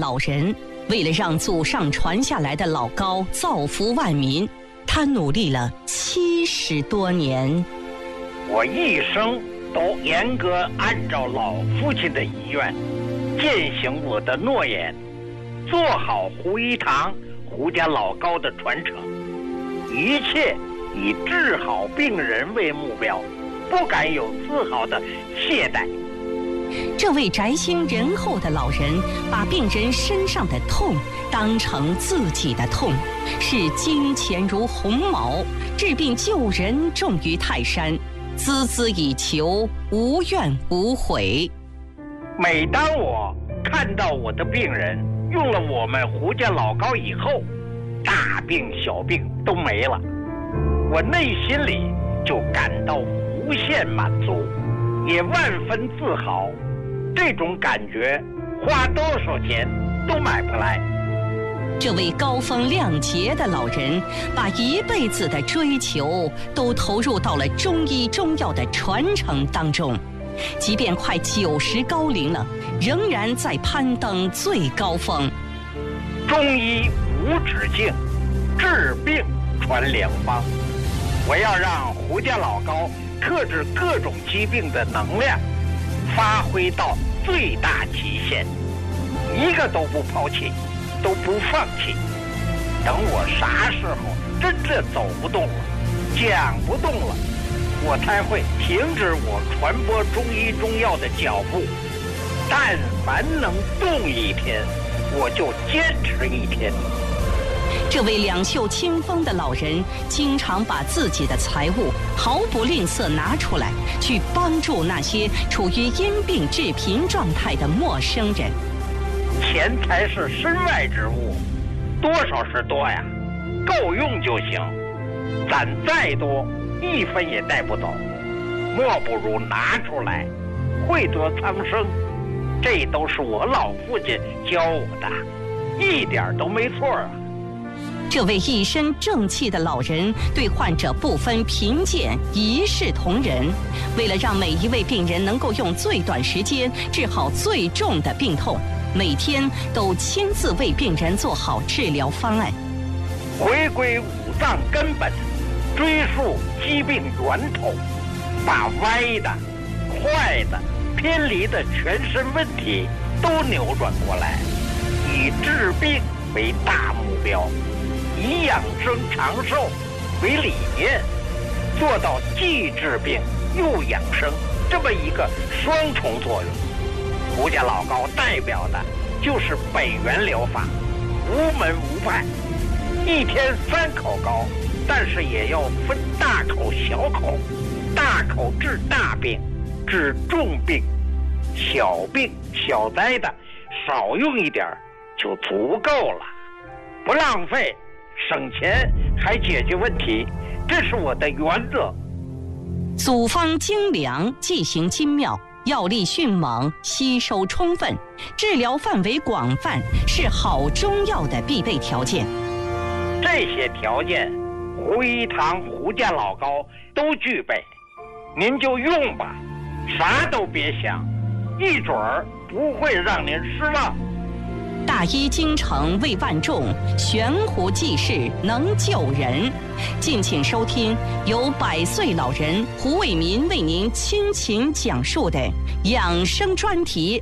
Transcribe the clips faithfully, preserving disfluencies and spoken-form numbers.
老人，为了让祖上传下来的老高造福万民，他努力了七十多年。 我一生都严格按照老父亲的遗愿，践行我的诺言，做好胡一堂胡家老高的传承，一切以治好病人为目标，不敢有丝毫的懈怠。 这位宅心仁厚的老人，把病人身上的痛当成自己的痛，视金钱如鸿毛，治病救人重于泰山，孜孜以求，无怨无悔。 每当我看到我的病人用了我们胡家老高以后，大病小病都没了，我内心里就感到无限满足，也万分自豪。这种感觉花多少钱都买不来。 这位高风亮节的老人，把一辈子的追求都投入到了中医中药的传承当中，即便快九十高龄了，仍然在攀登最高峰。 中医无止境，治病传良方。我要让胡家老高克制各种疾病的能量发挥到最大极限，一个都不抛弃，都不放弃。等我啥时候真正走不动了，讲不动了，我才会停止我传播中医中药的脚步。但凡能动一天，我就坚持一天。 这位两袖清风的老人，经常把自己的财物毫不吝啬拿出来，去帮助那些处于因病致贫状态的陌生人。 钱财是身外之物，多少是多呀，够用就行。攒再多，一分也带不走，莫不如拿出来，惠泽苍生。这都是我老父亲教我的，一点都没错啊。 这位一身正气的老人对患者不分贫贱，一视同仁。为了让每一位病人能够用最短时间治好最重的病痛，每天都亲自为病人做好治疗方案。 回归五脏根本，追溯疾病源头，把歪的、坏的、偏离的全身问题都扭转过来，以治病为大目标，以养生长寿为理念，做到既治病又养生这么一个双重作用。胡家老高代表的就是北元疗法，无门无派，一天三口高，但是也要分大口小口，大口治大病，治重病，小病小灾的少用一点就足够了，不浪费，省钱还解决问题，这是我的原则。 组方精良，剂型精妙，药力迅猛，吸收充分，治疗范围广泛，是好中药的必备条件。 这些条件，胡一堂胡家老高都具备，您就用吧，啥都别想，一准儿不会让您失望。 大医精诚为万众，悬壶济世能救人。敬请收听由百岁老人胡卫民为您倾情讲述的养生专题。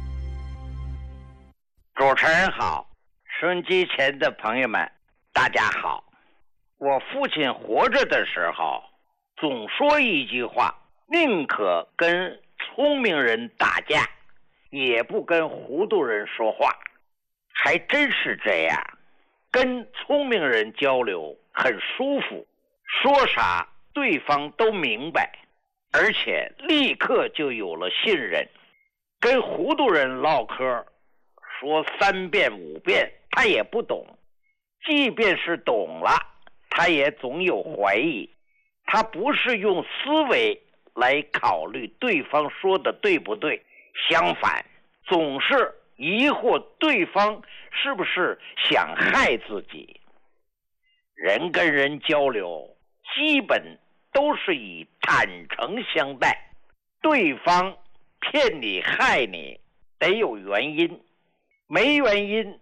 主持人好，收音机前的朋友们大家好。我父亲活着的时候总说一句话，宁可跟聪明人打架，也不跟糊涂人说话。还真是这样，跟聪明人交流很舒服，说啥对方都明白，而且立刻就有了信任。跟糊涂人唠嗑，说三遍五遍他也不懂，即便是懂了，他也总有怀疑。他不是用思维来考虑对方说的对不对，相反，总是疑惑对方是不是想害自己。人跟人交流基本都是以坦诚相待，对方骗你害你得有原因，没原因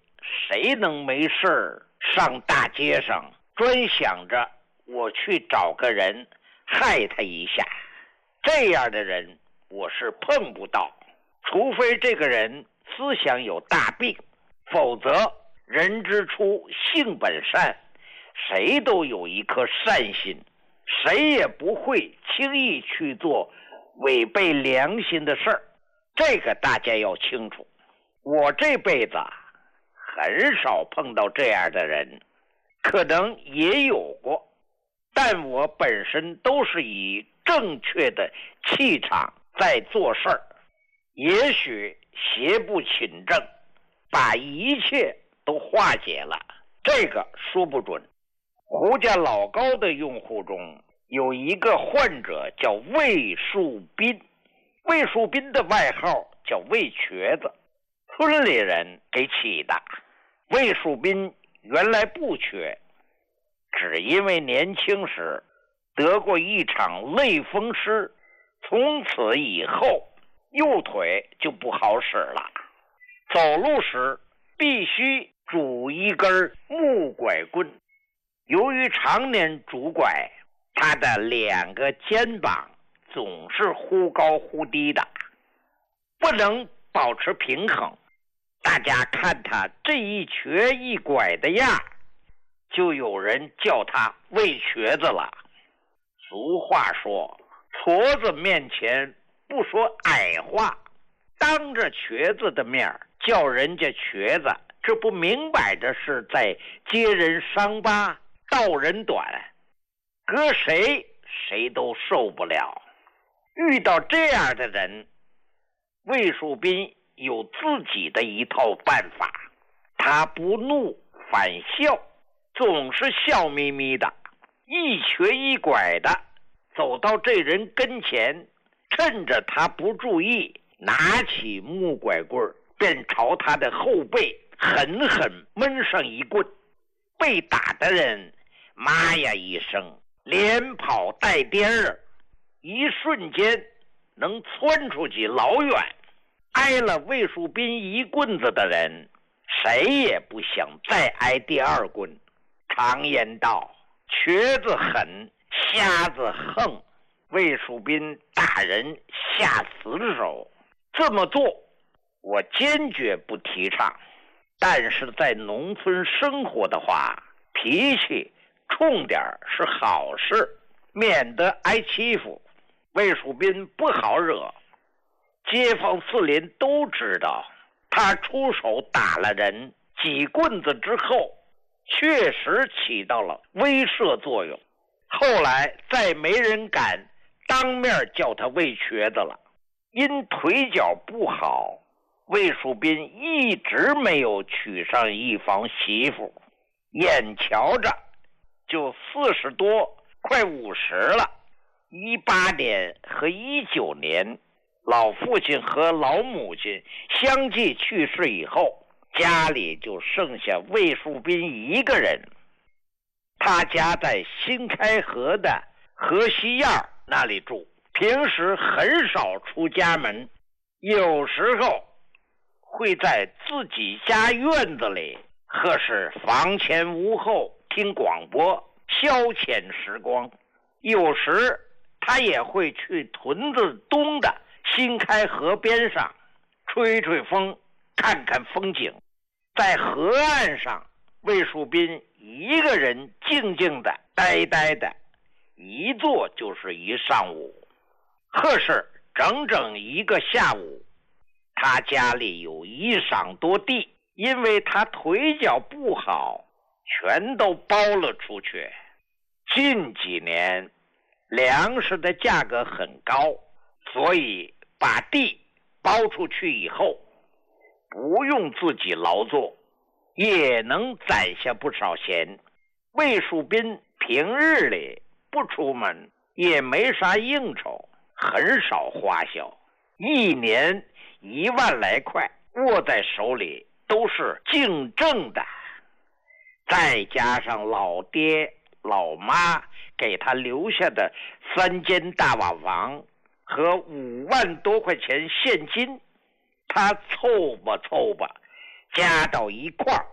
谁能没事上大街上专想着我去找个人害他一下？这样的人我是碰不到，除非这个人思想有大病，否则人之初性本善，谁都有一颗善心，谁也不会轻易去做违背良心的事儿，这个大家要清楚。我这辈子很少碰到这样的人，可能也有过，但我本身都是以正确的气场在做事儿，也许邪不侵正，把一切都化解了，这个说不准。胡家老高的用户中有一个患者叫魏树斌，魏树斌的外号叫魏瘸子，村里人给起的。魏树斌原来不瘸，只因为年轻时得过一场类风湿，从此以后右腿就不好使了，走路时必须拄一根木拐棍。由于常年拄拐，他的两个肩膀总是忽高忽低的，不能保持平衡。大家看他这一瘸一拐的样，就有人叫他魏瘸子了。俗话说，矬子面前不说矮话，当着瘸子的面叫人家瘸子，这不明摆着是在揭人伤疤道人短，搁谁谁都受不了。遇到这样的人，魏树斌有自己的一套办法，他不怒反笑，总是笑眯眯的，一瘸一拐的走到这人跟前，趁着他不注意，拿起木拐棍便朝他的后背狠狠闷上一棍。被打的人妈呀一声，连跑带颠儿，一瞬间能窜出去老远。挨了魏树斌一棍子的人，谁也不想再挨第二棍。常言道，瘸子狠，瞎子横，魏树斌打人下死手，这么做我坚决不提倡。但是在农村生活的话，脾气冲点是好事，免得挨欺负。魏树斌不好惹，街坊四邻都知道他出手打了人，几棍子之后确实起到了威慑作用。后来再没人敢当面叫他魏瘸子了。因腿脚不好，魏树斌一直没有娶上一房媳妇，眼瞧着就四十多快五十了。一八年和一九年，老父亲和老母亲相继去世以后，家里就剩下魏树斌一个人。他家在新开河的河西院那里住，平时很少出家门，有时候会在自己家院子里或是房前屋后听广播消遣时光。有时他也会去屯子东的新开河边上吹吹风，看看风景。在河岸上，魏树斌一个人静静的呆呆的，一坐就是一上午，或是整整一个下午。他家里有一晌多地，因为他腿脚不好，全都包了出去。近几年粮食的价格很高，所以把地包出去以后，不用自己劳作，也能攒下不少钱。魏树斌平日里不出门，也没啥应酬，很少花销，一年一万来块握在手里都是净挣的。再加上老爹老妈给他留下的三间大瓦房和五万多块钱现金，他凑吧凑吧加到一块儿，